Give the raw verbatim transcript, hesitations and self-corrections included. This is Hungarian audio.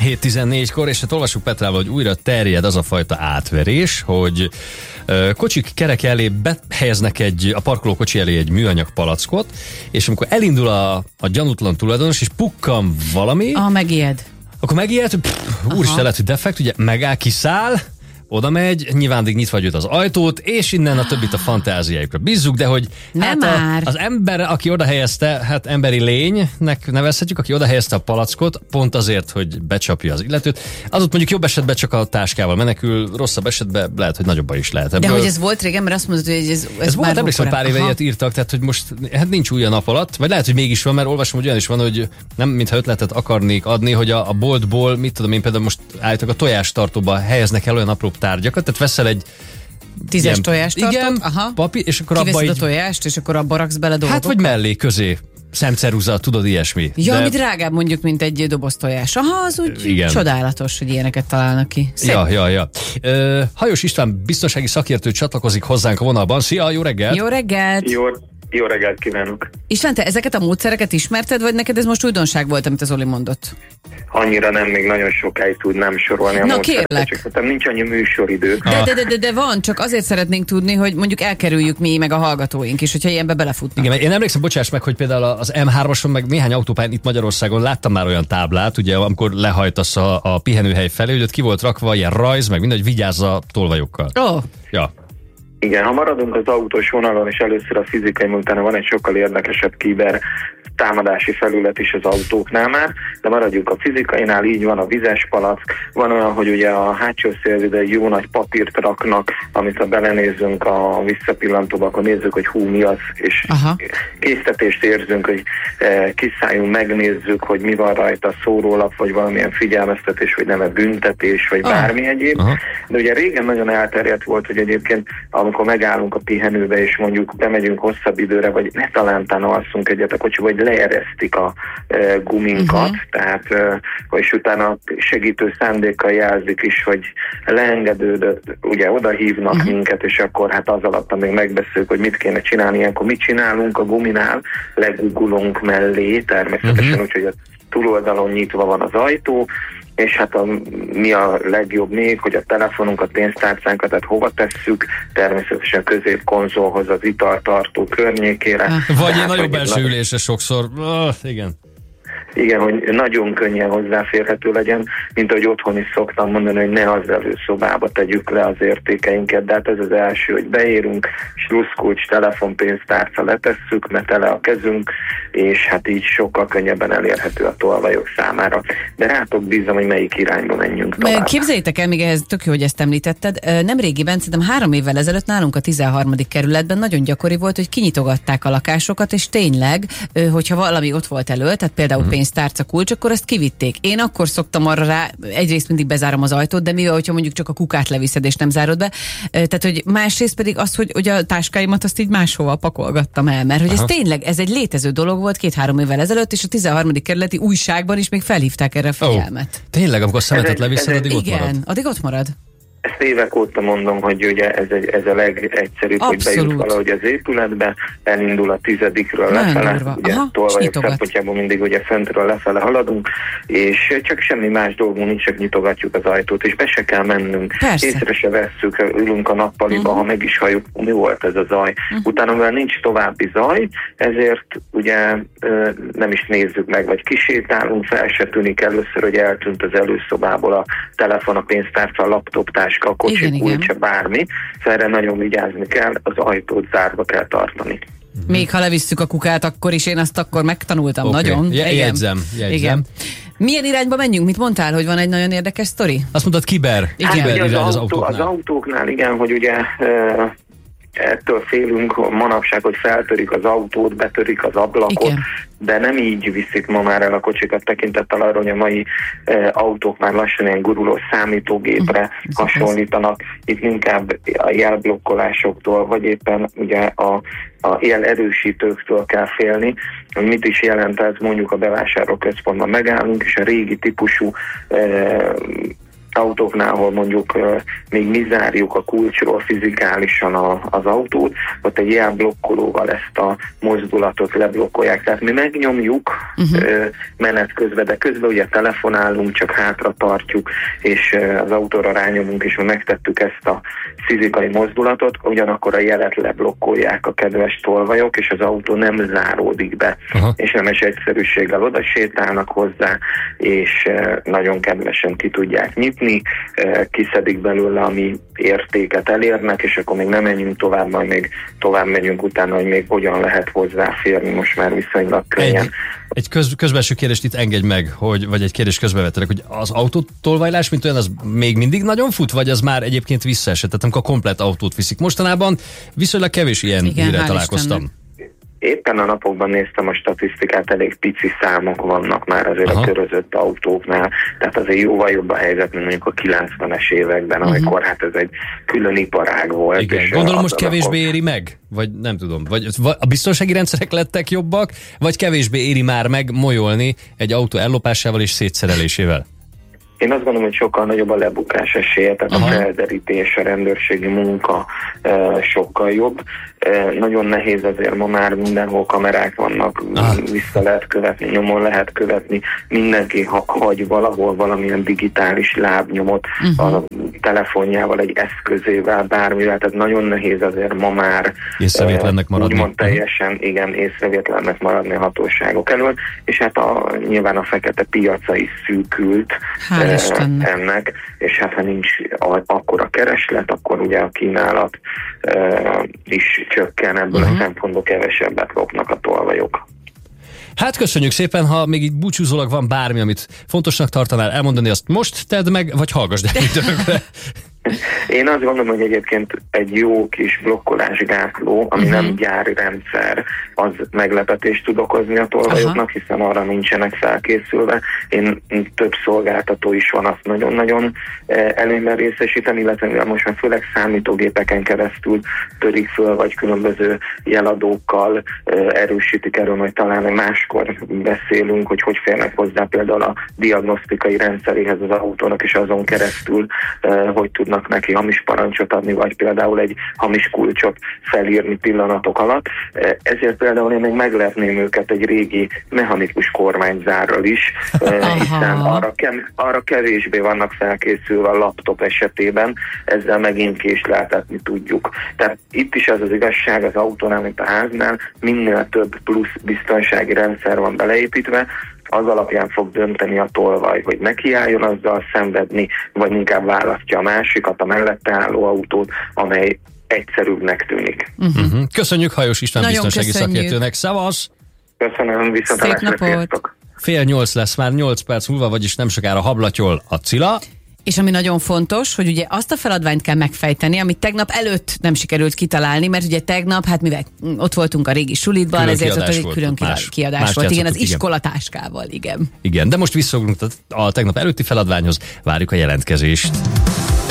hét tizennégykor, és hát olvassuk Petrával, hogy újra terjed az a fajta átverés, hogy ö, kocsik kerek elé behelyeznek egy, a parkolókocsi elé egy műanyag palackot, és amikor elindul a, a gyanútlan tulajdonos, és pukkan valami, Ah, megijed. akkor megijed, hogy úristen, lehet, hogy defekt, ugye megáll, kiszáll, oda megy, nyilván addig nyitva hagyod az ajtót, és innen a többit a fantáziáikra bízzuk, de hogy hát a, az ember, aki oda helyezte, hát emberi lénynek nevezhetjük, aki oda helyezte a palackot, pont azért, hogy becsapja az illetőt, az ott mondjuk jobb esetben csak a táskával menekül, rosszabb esetben lehet, hogy nagyobb is lehet. Ebből. De hogy ez volt régen, mert azt mondod, hogy ez, ez, ez már volt, emlékszem, pár éve ilyet írtak, tehát hogy most hát nincs új a nap alatt, vagy lehet, hogy mégis van, mert olvasom, hogy olyan is van, hogy nem mintha ötletet akarnék adni, hogy a, a boltból, mit tudom én, például most állítok a tojástartóba helyeznek el olyan apró tárgyakat, tehát veszel egy tízes ilyen, tojástartót, igen, aha. papír, és akkor kiveszed abba a így, tojást, és akkor abba raksz bele dolgokat. hát vagy mellé, közé, szemceruza, tudod, ilyesmi. Ja, de... ami drágább mondjuk, mint egy doboz tojás. Aha, az úgy igen. Csodálatos, hogy ilyeneket találnak ki. Szép. Ja, ja, ja. Ö, Hajós István biztonsági szakértő csatlakozik hozzánk a vonalban. Szia, jó reggelt! Jó reggelt! Jó, jó reggelt kívánok! István, te ezeket a módszereket ismerted, vagy neked ez most újdonság volt, amit az Oli mondott? Annyira nem, még nagyon sokáig tudnám sorolni a Na, módszereket, kérlek. csak nincs annyi műsoridők. De, de, de, de, de van, csak azért szeretnénk tudni, hogy mondjuk elkerüljük mi, meg a hallgatóink is, hogyha ilyenbe belefutnak. Igen, én emlékszem, bocsáss meg, hogy például az em hármason, meg néhány autópályán itt Magyarországon láttam már olyan táblát, ugye, amikor lehajtasz a, a pihenőhely felé, hogy ott ki volt rakva ilyen rajz, meg mindegy, vigyázz a tolvajokkal. Ó. Oh. Ja. Igen, ha maradunk az autós vonalon, és először a fizikai, utána van egy sokkal érdekesebb kiber támadási felület is az autóknál már, de maradjunk a fizikainál, így van a vizes palack, van olyan, hogy ugye a hátsó szélvide egy jó nagy papírt raknak, amit ha belenézzünk a visszapillantóba, akkor nézzük, hogy hú, mi az, és aha. késztetést érzünk, hogy e, kiszálljunk, megnézzük, hogy mi van rajta, szórólap, vagy valamilyen figyelmeztetés, vagy neve büntetés, vagy aha. bármi egyéb. Aha. De ugye régen nagyon elterjedt volt, hogy egyébként amikor megállunk a pihenőbe, és mondjuk bemegyünk hosszabb időre, vagy ne talántán alszunk egyet a kocsiba, vagy leeresztik a e, guminkat, uh-huh. tehát e, és utána segítő szándékkal jelzik is, hogy leengedődött, ugye oda hívnak uh-huh. minket, és akkor hát az alatt még megbeszéljük, hogy mit kéne csinálni, ilyenkor mit csinálunk a guminál, legugulunk mellé, természetesen uh-huh. úgyhogy a túloldalon nyitva van az ajtó, és hát a, mi a legjobb még, hogy a telefonunkat, pénztárcánkat, tehát hova tesszük, természetesen a középkonzolhoz, az italtartó környékére. Vagy egy nagyobb belső ülésre sokszor. Oh, igen. Igen, hogy nagyon könnyen hozzáférhető legyen, mint ahogy otthon is szoktam mondani, hogy ne az előszobába tegyük le az értékeinket, de hát ez az első, hogy beérünk, sluszkulcs, telefon, pénztárca letesszük, mert tele a kezünk, és hát így sokkal könnyebben elérhető a tolvajok számára. De rátok bízom, hogy melyik irányba menjünk tovább. Képzeljétek el, még ehhez tök jó, hogy ezt említetted. Nem régiben, szerintem három évvel ezelőtt nálunk a tizenharmadik kerületben nagyon gyakori volt, hogy kinyitogatták a lakásokat, és tényleg, hogyha valami ott volt elő, tehát például pénztárca kulcs, akkor azt kivitték. Én akkor szoktam arra rá, egyrészt mindig bezárom az ajtót, de mivel, hogyha mondjuk csak a kukát leviszed és nem zárod be, tehát hogy másrészt pedig az, hogy, hogy a táskáimat azt így máshova pakolgattam el, mert hogy ez tényleg, ez egy létező dolog volt két-három évvel ezelőtt, és a tizenharmadik kerületi újságban is még felhívták erre a figyelmet. Oh, tényleg, amikor szemetet leviszed, addig ott igen, marad. addig ott marad. Ezt évek óta mondom, hogy ugye ez, egy, ez a legegyszerűbb, abszolút. Hogy bejut valahogy az épületbe, elindul a tizedikről nagyon lefele, durva. Ugye tolvajok szempontjából mindig ugye fentről lefele haladunk, és csak semmi más dolgunk nincs, csak nyitogatjuk az ajtót, és be se kell mennünk. Persze. Észre se vesszük, ülünk a nappaliba, uh-huh. ha meg is halljuk, mi volt ez a zaj. Uh-huh. Utána, mivel nincs további zaj, ezért ugye nem is nézzük meg, vagy kisétálunk, fel se tűnik először, hogy eltűnt az előszobából a telefon, a pénztárca, a laptop, a kocsi kulcsa, bármi, szóval erre nagyon vigyázni kell, az ajtót zárva kell tartani. Még ha levisszük a kukát, akkor is én azt akkor megtanultam okay. nagyon. Je- jegyzem, jegyzem. Igen. Milyen irányba menjünk? Mit mondtál, hogy van egy nagyon érdekes sztori? Azt mondtad, kiber. Igen. Hát, kiber az, az, autó, autóknál. az autóknál, igen, hogy ugye e, ettől félünk manapság, hogy feltörik az autót, betörik az ablakot, igen. de nem így viszik ma már el a kocsikat tekintettel arra, hogy a mai e, autók már lassan ilyen guruló számítógépre uh, hasonlítanak. Itt inkább a jelblokkolásoktól, vagy éppen ugye a, a jel erősítőktől kell félni. Mit is jelent ez? Mondjuk a bevásárlóközpontban megállunk, és a régi típusú e, autóknál, ahol mondjuk uh, még mi zárjuk a kulcsról fizikálisan a, az autót, ott egy ilyen blokkolóval ezt a mozdulatot leblokkolják. Tehát mi megnyomjuk uh-huh. uh, menet közben, de közben ugye telefonálunk, csak hátra tartjuk, és uh, az autóra rányomunk, és mi megtettük ezt a fizikai mozdulatot, ugyanakkor a jelet leblokkolják a kedves tolvajok, és az autó nem záródik be, uh-huh. és nemes egyszerűséggel oda sétálnak hozzá, és uh, nagyon kedvesen ki tudják nyitni, kiszedik belőle, ami értéket elérnek, és akkor még nem menjünk tovább, majd még tovább megyünk utána, hogy még hogyan lehet hozzáférni, most már viszonylag könnyen. Egy, egy köz, közbenső kérdést itt engedj meg, hogy, vagy egy kérdés közbevettelek, hogy az autótolvajlás, mint olyan, az még mindig nagyon fut, vagy az már egyébként visszaesett, tehát amikor a komplet autót viszik. Mostanában viszonylag kevés ilyen hírrel találkoztam. Istennek. Éppen a napokban néztem a statisztikát, elég pici számok vannak már azért Aha. a körözött autóknál, tehát azért jóval jobb a helyzet, mint mondjuk a kilencvenes években, uh-huh. amikor hát ez egy külön iparág volt. Igen. És gondolom most kevésbé éri meg? Vagy nem tudom, vagy a biztonsági rendszerek lettek jobbak, vagy kevésbé éri már meg molyolni egy autó ellopásával és szétszerelésével? Én azt gondolom, hogy sokkal nagyobb a lebukás esélye, tehát Aha. a felderítés, a rendőrségi munka e, sokkal jobb. E, nagyon nehéz azért ma már mindenhol kamerák vannak, Aha. vissza lehet követni, nyomon lehet követni, mindenki ha, hagy valahol valamilyen digitális lábnyomot uh-huh. a telefonjával, egy eszközével, bármivel, tehát nagyon nehéz azért ma már észrevétlennek maradni. Úgymond teljesen, igen, észrevétlennek maradni a hatóságok elől, és hát a, nyilván a fekete piaca is szűkült, Hál' Istennek. ennek, és hát ha nincs akkor a kereslet, akkor ugye a kínálat uh, is csökken, ebből uh-huh. a szempontból kevesebbet lopnak a tolvajok. Hát köszönjük szépen, ha még így búcsúzólag van bármi, amit fontosnak tartanál elmondani, azt most tedd meg, vagy hallgassd el időnkre. Én azt gondolom, hogy egyébként egy jó kis blokkolásgátló, ami uh-huh. nem gyári rendszer, az meglepetést tud okozni a tolvajoknak, uh-huh. hiszen arra nincsenek felkészülve. Én több szolgáltató is van, azt nagyon-nagyon előnyben részesíteni, illetve most már főleg számítógépeken keresztül törik föl, vagy különböző jeladókkal erősítik erről, hogy talán máskor beszélünk, hogy hogy férnek hozzá például a diagnosztikai rendszeréhez az autónak, és azon keresztül hogy tudnak neki hamis parancsot adni, vagy például egy hamis kulcsot felírni pillanatok alatt. Ezért például én még meglepném őket egy régi mechanikus kormányzárral is, hiszen arra, kev- arra kevésbé vannak felkészülve a laptop esetében, ezzel megint késleltetni tudjuk. Tehát itt is az az igazság az autónál, mint a háznál, minél több plusz biztonsági rendszer van beleépítve, az alapján fog dönteni a tolvaj, hogy nekiálljon azzal szenvedni, vagy inkább választja a másikat, a mellette álló autót, amely egyszerűbbnek tűnik. Uh-huh. Uh-huh. Köszönjük Hajós István nagyon biztonsági köszönjük. Szakértőnek. Szavasz! Köszönöm, viszontlátásra. Fél nyolc lesz már, nyolc perc múlva, vagyis nem sokára hablatyol a Cilla. És ami nagyon fontos, hogy ugye azt a feladványt kell megfejteni, amit tegnap előtt nem sikerült kitalálni, mert ugye tegnap, hát mivel ott voltunk a régi sulitban, külön ezért ott egy külön más, kiadás más volt. Igen, az igen. Iskolatáskával, igen. Igen, de most visszaugrunk a tegnap előtti feladványhoz, várjuk a jelentkezést.